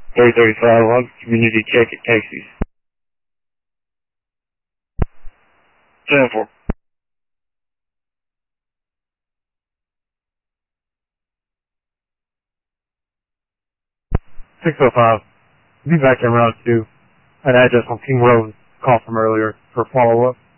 3035, one community check at taxis. 10-4. 605. Be back in route 2. An address on King Road. Call from earlier for follow-up.